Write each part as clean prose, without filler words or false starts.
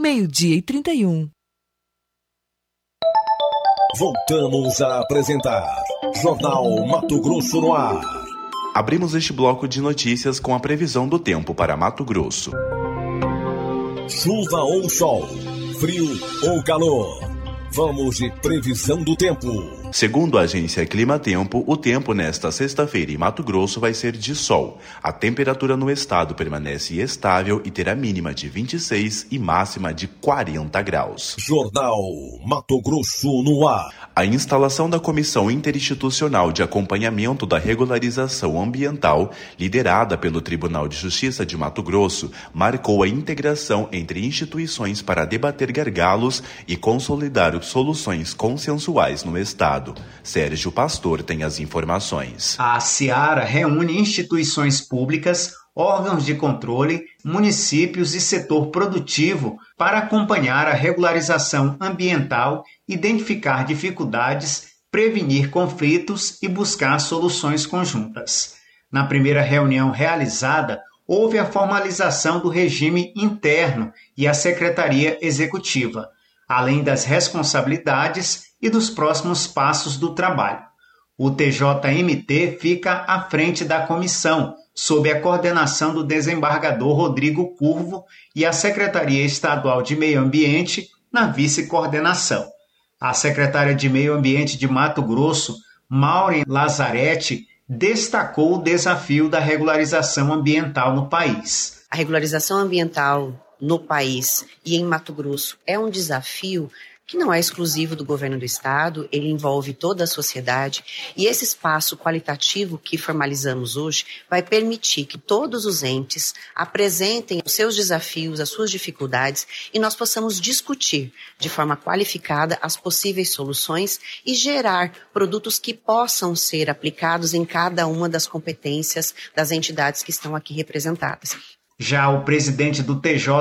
12:31. Voltamos a apresentar Jornal Mato Grosso no ar. Abrimos este bloco de notícias com a previsão do tempo para Mato Grosso. Chuva ou sol, frio ou calor. Vamos de previsão do tempo. Segundo a agência Climatempo, o tempo nesta sexta-feira em Mato Grosso vai ser de sol. A temperatura no estado permanece estável e terá mínima de 26 e máxima de 40 graus. Jornal Mato Grosso no ar. A instalação da Comissão Interinstitucional de Acompanhamento da Regularização Ambiental, liderada pelo Tribunal de Justiça de Mato Grosso, marcou a integração entre instituições para debater gargalos e consolidar soluções consensuais no estado. Sérgio Pastor tem as informações. A Seara reúne instituições públicas, órgãos de controle, municípios e setor produtivo para acompanhar a regularização ambiental, identificar dificuldades, prevenir conflitos e buscar soluções conjuntas. Na primeira reunião realizada, houve a formalização do regime interno e a Secretaria Executiva, além das responsabilidades e dos próximos passos do trabalho. O TJMT fica à frente da comissão, sob a coordenação do desembargador Rodrigo Curvo e a Secretaria Estadual de Meio Ambiente na vice-coordenação. A secretária de Meio Ambiente de Mato Grosso, Maureen Lazzaretti, destacou o desafio da regularização ambiental no país. A regularização ambiental no país e em Mato Grosso é um desafio que não é exclusivo do governo do estado, ele envolve toda a sociedade, e esse espaço qualitativo que formalizamos hoje vai permitir que todos os entes apresentem os seus desafios, as suas dificuldades, e nós possamos discutir de forma qualificada as possíveis soluções e gerar produtos que possam ser aplicados em cada uma das competências das entidades que estão aqui representadas. Já o presidente do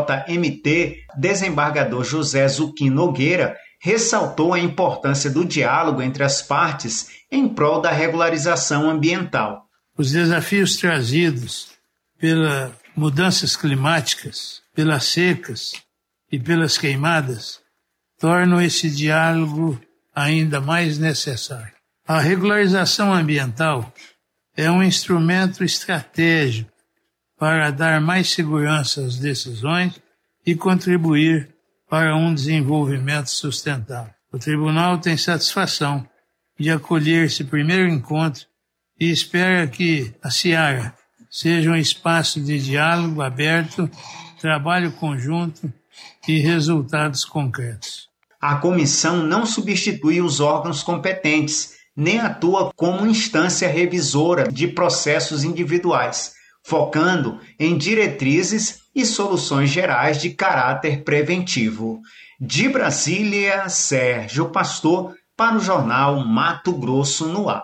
TJMT, desembargador José Zuquim Nogueira, ressaltou a importância do diálogo entre as partes em prol da regularização ambiental. Os desafios trazidos pelas mudanças climáticas, pelas secas e pelas queimadas tornam esse diálogo ainda mais necessário. A regularização ambiental é um instrumento estratégico para dar mais segurança às decisões e contribuir para um desenvolvimento sustentável. O Tribunal tem satisfação de acolher esse primeiro encontro e espera que a Seara seja um espaço de diálogo aberto, trabalho conjunto e resultados concretos. A comissão não substitui os órgãos competentes, nem atua como instância revisora de processos individuais, focando em diretrizes e soluções gerais de caráter preventivo. De Brasília, Sérgio Pastor, para o jornal Mato Grosso no ar.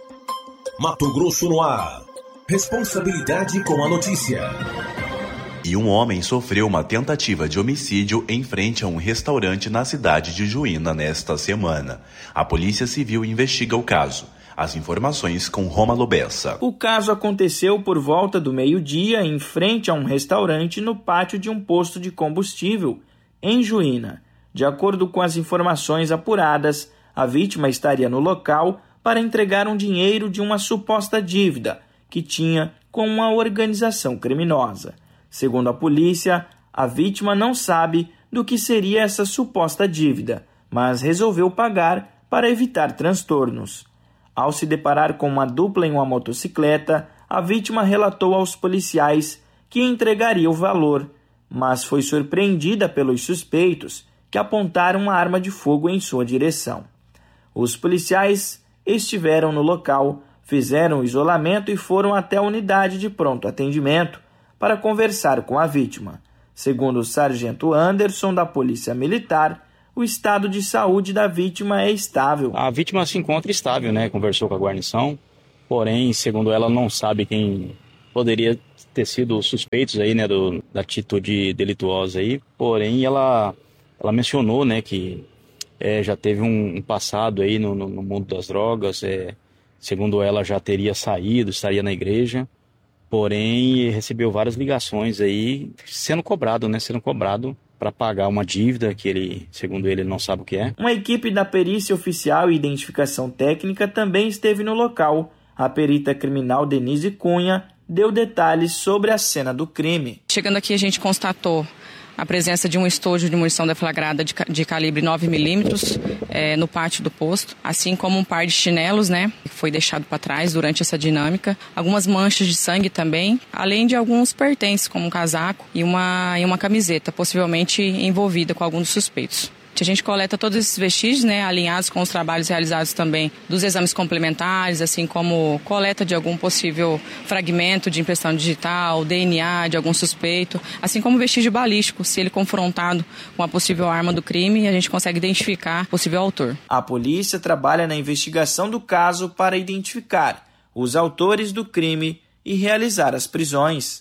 Mato Grosso no ar. Responsabilidade com a notícia. E um homem sofreu uma tentativa de homicídio em frente a um restaurante na cidade de Juína nesta semana. A Polícia Civil investiga o caso. As informações com Roma Lobessa. O caso aconteceu por volta do meio-dia em frente a um restaurante no pátio de um posto de combustível em Juína. De acordo com as informações apuradas, a vítima estaria no local para entregar um dinheiro de uma suposta dívida que tinha com uma organização criminosa. Segundo a polícia, a vítima não sabe do que seria essa suposta dívida, mas resolveu pagar para evitar transtornos. Ao se deparar com uma dupla em uma motocicleta, a vítima relatou aos policiais que entregaria o valor, mas foi surpreendida pelos suspeitos que apontaram uma arma de fogo em sua direção. Os policiais estiveram no local, fizeram o isolamento e foram até a unidade de pronto atendimento para conversar com a vítima. Segundo o sargento Anderson, da Polícia Militar, o estado de saúde da vítima é estável. A vítima se encontra estável, conversou com a guarnição, porém, segundo ela, não sabe quem poderia ter sido os suspeitos aí, da atitude delituosa aí. Porém, ela mencionou, que já teve um passado aí no mundo das drogas, segundo ela já teria saído, estaria na igreja, porém recebeu várias ligações aí sendo cobrado para pagar uma dívida que ele, segundo ele, não sabe o que é. Uma equipe da Perícia Oficial e Identificação Técnica também esteve no local. A perita criminal Denise Cunha deu detalhes sobre a cena do crime. Chegando aqui, a gente constatou a presença de um estojo de munição deflagrada de calibre 9mm no pátio do posto, assim como um par de chinelos, que foi deixado para trás durante essa dinâmica, algumas manchas de sangue também, além de alguns pertences, como um casaco e uma camiseta, possivelmente envolvida com algum dos suspeitos. A gente coleta todos esses vestígios, alinhados com os trabalhos realizados também dos exames complementares, assim como coleta de algum possível fragmento de impressão digital, DNA de algum suspeito, assim como vestígio balístico, se ele confrontado com a possível arma do crime, a gente consegue identificar o possível autor. A polícia trabalha na investigação do caso para identificar os autores do crime e realizar as prisões.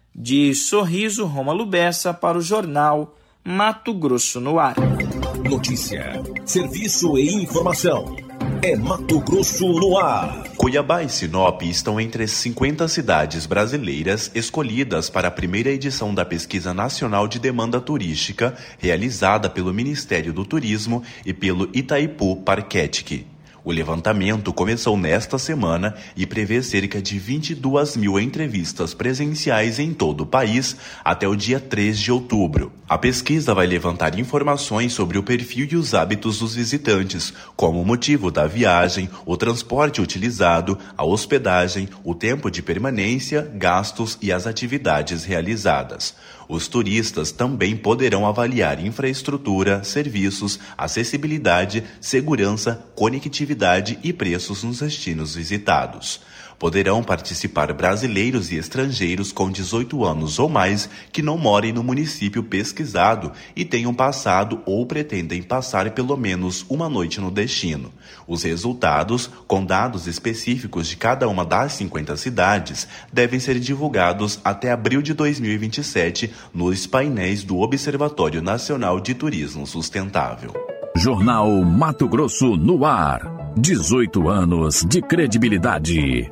De Sorriso, Rômulo Bessa para o jornal Mato Grosso no Ar. Notícia, serviço e informação. É Mato Grosso no Ar. Cuiabá e Sinop estão entre as 50 cidades brasileiras escolhidas para a primeira edição da Pesquisa Nacional de Demanda Turística, realizada pelo Ministério do Turismo e pelo Itaipu Parquetic. O levantamento começou nesta semana e prevê cerca de 22 mil entrevistas presenciais em todo o país até o dia 3 de outubro. A pesquisa vai levantar informações sobre o perfil e os hábitos dos visitantes, como o motivo da viagem, o transporte utilizado, a hospedagem, o tempo de permanência, gastos e as atividades realizadas. Os turistas também poderão avaliar infraestrutura, serviços, acessibilidade, segurança, conectividade e preços nos destinos visitados. Poderão participar brasileiros e estrangeiros com 18 anos ou mais que não morem no município pesquisado e tenham passado ou pretendem passar pelo menos uma noite no destino. Os resultados, com dados específicos de cada uma das 50 cidades, devem ser divulgados até abril de 2027 nos painéis do Observatório Nacional de Turismo Sustentável. Jornal Mato Grosso no Ar. 18 anos de credibilidade.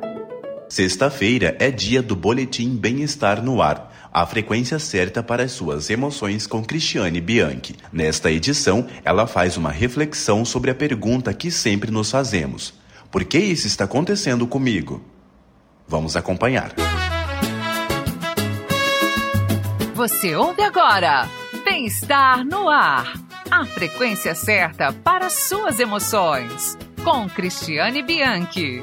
Sexta-feira é dia do Boletim Bem-Estar no Ar, a frequência certa para as suas emoções com Cristiane Bianchi. Nesta edição, ela faz uma reflexão sobre a pergunta que sempre nos fazemos: por que isso está acontecendo comigo? Vamos acompanhar. Você ouve agora Bem-Estar no Ar, a frequência certa para suas emoções, com Cristiane Bianchi.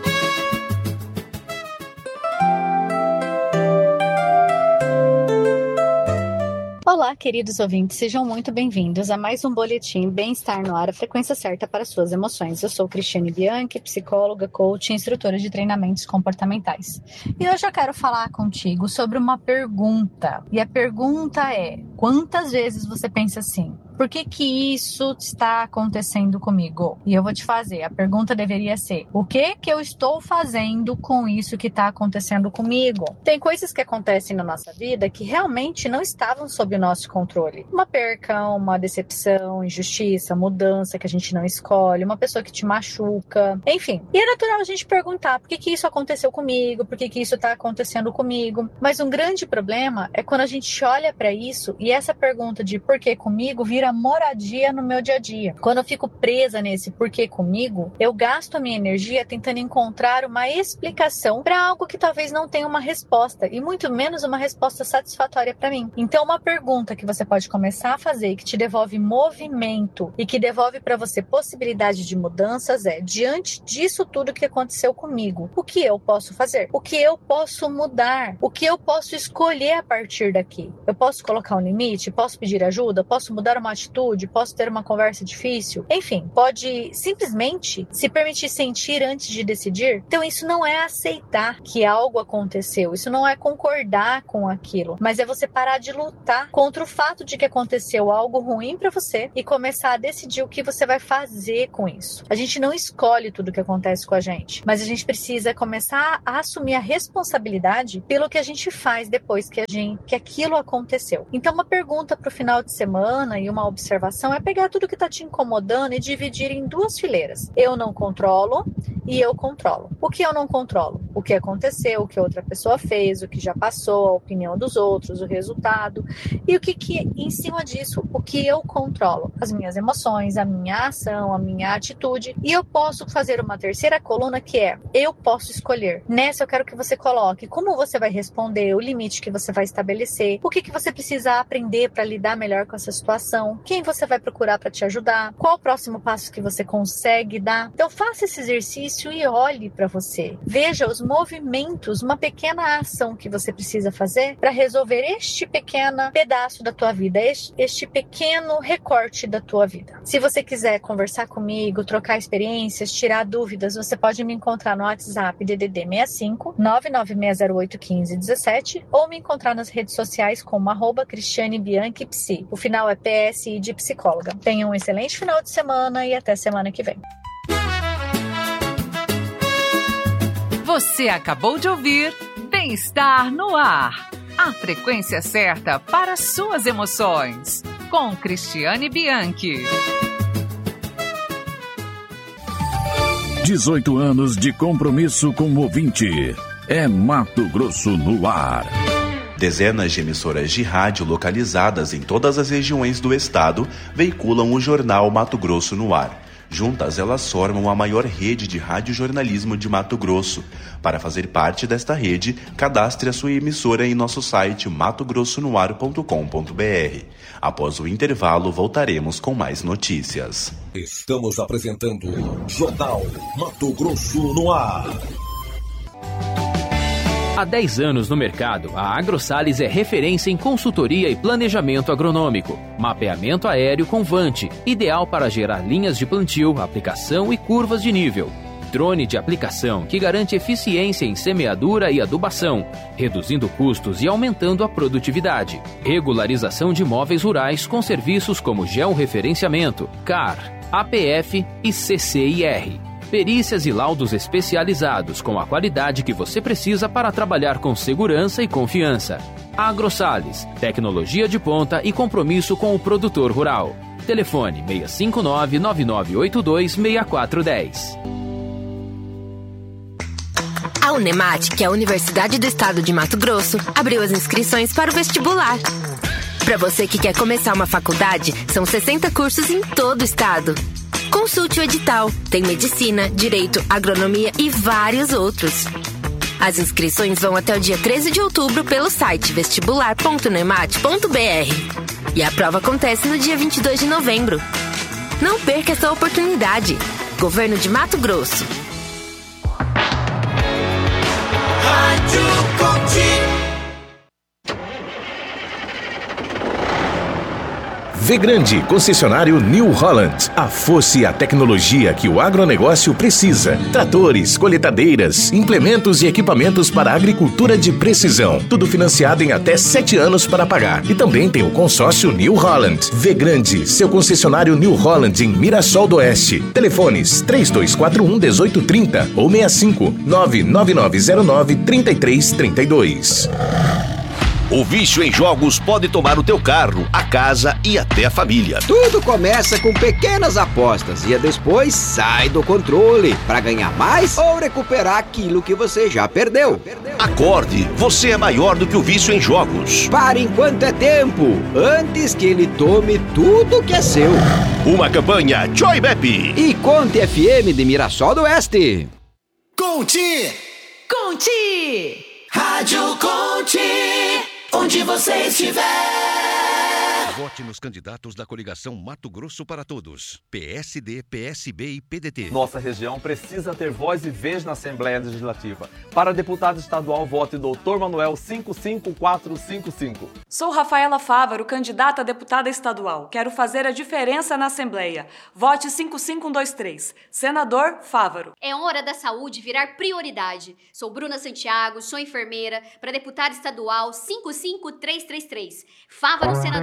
Olá, queridos ouvintes, sejam muito bem-vindos a mais um Boletim Bem-Estar no Ar, a frequência certa para suas emoções. Eu sou Cristiane Bianchi, psicóloga, coach e instrutora de treinamentos comportamentais. E hoje eu quero falar contigo sobre uma pergunta. E a pergunta é: quantas vezes você pensa assim? Por que isso está acontecendo comigo? E eu vou te fazer, a pergunta deveria ser: o que eu estou fazendo com isso que está acontecendo comigo? Tem coisas que acontecem na nossa vida que realmente não estavam sob o nosso controle. Uma perca, uma decepção, injustiça, mudança que a gente não escolhe, uma pessoa que te machuca, enfim. E é natural a gente perguntar: por que isso aconteceu comigo? Por que isso está acontecendo comigo? Mas um grande problema é quando a gente olha para isso e essa pergunta de por que comigo vira moradia no meu dia a dia. Quando eu fico presa nesse porquê comigo, eu gasto a minha energia tentando encontrar uma explicação para algo que talvez não tenha uma resposta, e muito menos uma resposta satisfatória para mim. Então, uma pergunta que você pode começar a fazer, que te devolve movimento e que devolve para você possibilidade de mudanças é: diante disso tudo que aconteceu comigo, o que eu posso fazer? O que eu posso mudar? O que eu posso escolher a partir daqui? Eu posso colocar um limite? Posso pedir ajuda? Posso mudar uma atitude? Posso ter uma conversa difícil? Enfim, pode simplesmente se permitir sentir antes de decidir. Então isso não é aceitar que algo aconteceu, isso não é concordar com aquilo, mas é você parar de lutar contra o fato de que aconteceu algo ruim para você e começar a decidir o que você vai fazer com isso. A gente não escolhe tudo que acontece com a gente, mas a gente precisa começar a assumir a responsabilidade pelo que a gente faz depois que aquilo aconteceu. Então, uma pergunta para o final de semana e uma uma observação é pegar tudo que está te incomodando e dividir em 2 fileiras. Eu não controlo e eu controlo. O que eu não controlo? O que aconteceu, o que outra pessoa fez, o que já passou, a opinião dos outros, o resultado. E o que em cima disso, o que eu controlo? As minhas emoções, a minha ação, a minha atitude. E eu posso fazer uma terceira coluna que é, eu posso escolher. Nessa eu quero que você coloque como você vai responder, o limite que você vai estabelecer, o que você precisa aprender para lidar melhor com essa situação, quem você vai procurar para te ajudar, qual o próximo passo que você consegue dar. Então faça esse exercício e olhe para você. Veja os movimentos, uma pequena ação que você precisa fazer para resolver este pequeno pedaço da tua vida, este pequeno recorte da tua vida. Se você quiser conversar comigo, trocar experiências, tirar dúvidas, você pode me encontrar no WhatsApp DDD 65 99608 1517 ou me encontrar nas redes sociais como @CristianeBianchiPsi. O final é PSI de psicóloga. Tenha um excelente final de semana e até semana que vem. Você acabou de ouvir Bem-Estar no Ar. A frequência certa para suas emoções. Com Cristiane Bianchi. 18 anos de compromisso com o ouvinte. É Mato Grosso no ar. Dezenas de emissoras de rádio localizadas em todas as regiões do estado veiculam o jornal Mato Grosso no ar. Juntas, elas formam a maior rede de radiojornalismo de Mato Grosso. Para fazer parte desta rede, cadastre a sua emissora em nosso site matogrossonoar.com.br. Após o intervalo, voltaremos com mais notícias. Estamos apresentando Jornal Mato Grosso no ar. Há 10 anos no mercado, a AgroSales é referência em consultoria e planejamento agronômico. Mapeamento aéreo com Vante, ideal para gerar linhas de plantio, aplicação e curvas de nível. Drone de aplicação que garante eficiência em semeadura e adubação, reduzindo custos e aumentando a produtividade. Regularização de imóveis rurais com serviços como georreferenciamento, CAR, APF e CCIR. Perícias e laudos especializados com a qualidade que você precisa para trabalhar com segurança e confiança. AgroSales, tecnologia de ponta e compromisso com o produtor rural. Telefone 659-9982-6410. A Unemat, que é a Universidade do Estado de Mato Grosso, abriu as inscrições para o vestibular. Para você que quer começar uma faculdade, são 60 cursos em todo o estado. Consulte o edital. Tem medicina, direito, agronomia e vários outros. As inscrições vão até o dia 13 de outubro pelo site vestibular.unemat.br. E a prova acontece no dia 22 de novembro. Não perca essa oportunidade. Governo de Mato Grosso. Rádio Conti. Vgrande, concessionário New Holland. A força e a tecnologia que o agronegócio precisa. Tratores, coletadeiras, implementos e equipamentos para a agricultura de precisão. Tudo financiado em até 7 anos para pagar. E também tem o consórcio New Holland. Vgrande, seu concessionário New Holland em Mirassol do Oeste. Telefones 3241-1830 ou 65-99909-3332. O vício em jogos pode tomar o teu carro, a casa e até a família. Tudo começa com pequenas apostas e depois sai do controle para ganhar mais ou recuperar aquilo que você já perdeu. Acorde, você é maior do que o vício em jogos. Pare enquanto é tempo, antes que ele tome tudo que é seu. Uma campanha Joy Map e Conte FM de Mirassol do Oeste. Conte! Conte! Rádio Conte! Onde você estiver. Vote nos candidatos da coligação Mato Grosso para Todos. PSD, PSB e PDT. Nossa região precisa ter voz e vez na Assembleia Legislativa. Para deputado estadual, vote Dr. Manuel 55455. Sou Rafaela Fávaro, candidata a deputada estadual. Quero fazer a diferença na Assembleia. Vote 55123. Senador Fávaro. É hora da saúde virar prioridade. Sou Bruna Santiago, sou enfermeira. Para deputada estadual 55333. Fávaro, senador.